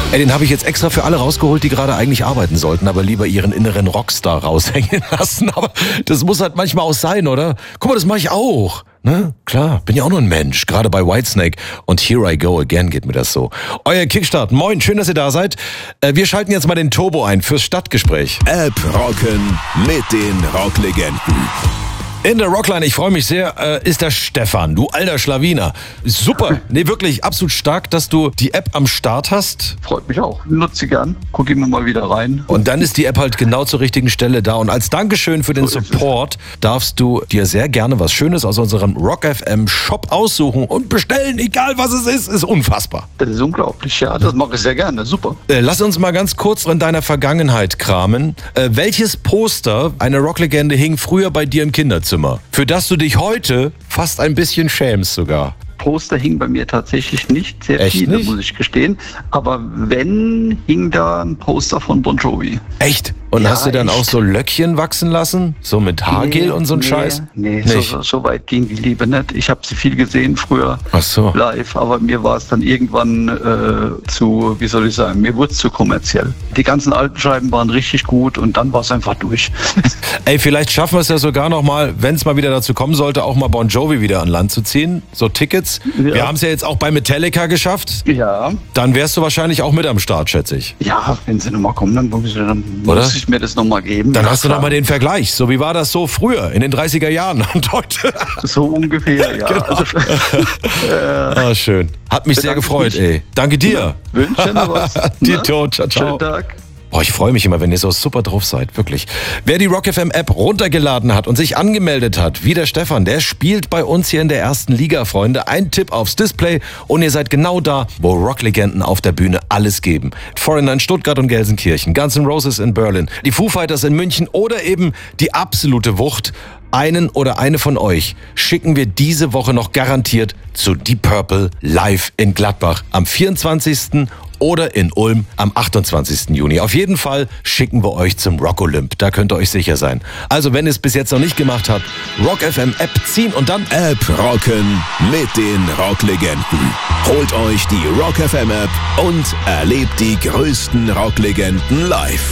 Ey, den habe ich jetzt extra für alle rausgeholt, die gerade eigentlich arbeiten sollten, aber lieber ihren inneren Rockstar raushängen lassen. Aber das muss halt manchmal auch sein, oder? Guck mal, das mache ich auch. Ne? Klar, bin ja auch nur ein Mensch, gerade bei Whitesnake. Und Here I Go Again geht mir das so. Euer Kickstart, moin, schön, dass ihr da seid. Wir schalten jetzt mal den Turbo ein fürs Stadtgespräch. App rocken mit den Rocklegenden. In der Rockline, ich freue mich sehr, ist der Stefan, du alter Schlawiner. Super, nee, wirklich absolut stark, dass du die App am Start hast. Freut mich auch, nutze sie gern, gucke immer mal wieder rein. Und dann ist die App halt genau zur richtigen Stelle da. Und als Dankeschön für den Support darfst du dir sehr gerne was Schönes aus unserem Rock FM Shop aussuchen und bestellen, egal was es ist unfassbar. Das ist unglaublich, ja, das mache ich sehr gerne, super. Lass uns mal ganz kurz in deiner Vergangenheit kramen. Welches Poster einer Rocklegende hing früher bei dir im Kinderzimmer, für das du dich heute fast ein bisschen schämst sogar? Poster hing bei mir tatsächlich nicht sehr Echt viele, nicht? muss ich gestehen. Aber wenn, hing da ein Poster von Bon Jovi. Echt? Und Ja, hast du dann echt. auch so Löckchen wachsen lassen? So mit Haargel und so ein Scheiß? Nee, Nicht? so weit ging die Liebe nicht. Ich habe sie viel gesehen früher Ach so. live, aber mir war es dann irgendwann zu, wie soll ich sagen, mir wurde es zu kommerziell. Die ganzen alten Scheiben waren richtig gut und dann war es einfach durch. Ey, vielleicht schaffen wir es ja sogar noch mal, wenn es mal wieder dazu kommen sollte, auch mal Bon Jovi wieder an Land zu ziehen. So Tickets. Ja. Wir haben es ja jetzt auch bei Metallica geschafft. Ja, Dann wärst du wahrscheinlich auch mit am Start, schätze ich. ja, wenn sie nochmal kommen, dann Oder? muss ich mir das nochmal geben. Dann Ja, hast du klar. noch mal den Vergleich. So wie war das so früher, in den 30er Jahren und heute? So ungefähr, ja. Genau. Also, Ah, schön. Hat mich sehr Bedanke gefreut, mich. ey. Danke dir. wünsche noch was. Tito, ciao, ciao. Schönen Tag. Boah, ich freue mich immer, wenn ihr so super drauf seid, wirklich. Wer die Rock FM App runtergeladen hat und sich angemeldet hat, wie der Stefan, der spielt bei uns hier in der ersten Liga, Freunde. Ein Tipp aufs Display und ihr seid genau da, wo Rocklegenden auf der Bühne alles geben. Foreigner in Stuttgart und Gelsenkirchen, Guns N' Roses in Berlin, die Foo Fighters in München oder eben die absolute Wucht. Einen oder eine von euch schicken wir diese Woche noch garantiert zu Deep Purple live in Gladbach am 24. oder in Ulm am 28. Juni. Auf jeden Fall schicken wir euch zum Rock Olymp. Da könnt ihr euch sicher sein. Also wenn ihr es bis jetzt noch nicht gemacht habt, Rock FM App ziehen und dann App rocken mit den Rocklegenden. Holt euch die Rock FM App und erlebt die größten Rocklegenden live.